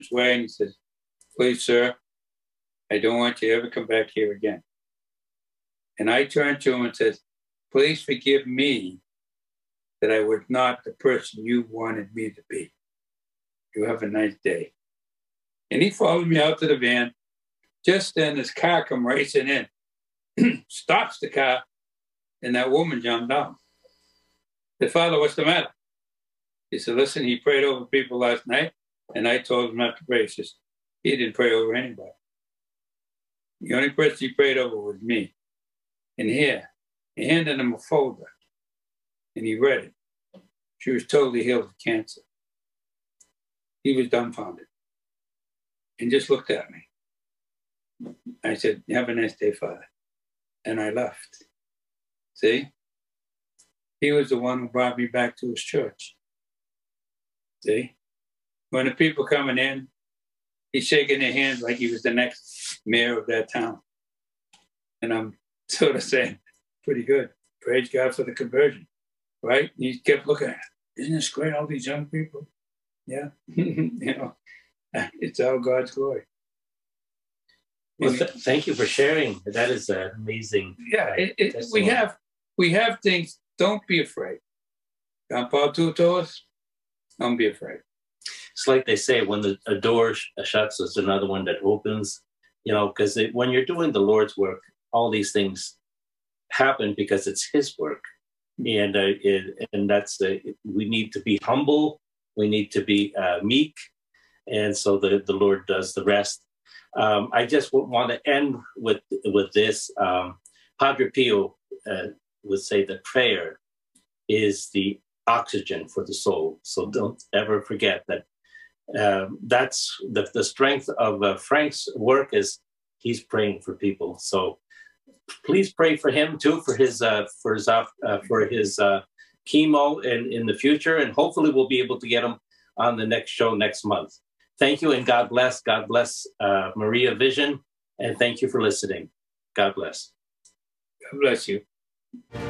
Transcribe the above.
his way and he says, "Please, sir, I don't want you to ever come back here again." And I turned to him and said, "Please forgive me that I was not the person you wanted me to be. You have a nice day." And he followed me out to the van. Just then this car come racing in, stops the car, and that woman jumped out. The father, "What's the matter?" He said, "Listen, he prayed over people last night, and I told him not to pray." He says, "He didn't pray over anybody. The only person he prayed over was me." And here, he handed him a folder, and he read it. She was totally healed of cancer. He was dumbfounded and just looked at me. I said, "Have a nice day, Father." And I left. See? He was the one who brought me back to his church. See? When the people coming in, he's shaking their hands like he was the next mayor of that town. And I'm sort of saying, pretty good. Praise God for the conversion, right? And he kept looking at it. "Isn't this great, all these young people?" Yeah. It's all God's glory. Well, thank you for sharing. That is amazing. Yeah, we have things. Don't be afraid. John Paul II told us, don't be afraid. It's like they say, when a door shuts, there's another one that opens. Because when you're doing the Lord's work, all these things happen because it's His work, and that's we need to be humble. We need to be meek, and so the Lord does the rest. I just want to end with this. Padre Pio would say that prayer is the oxygen for the soul. So don't ever forget that. That's the strength of Frank's work is he's praying for people. So please pray for him too, for his chemo in the future, and hopefully we'll be able to get him on the next show next month. Thank you, and God bless. God bless Maria Vision, and thank you for listening. God bless. God bless you.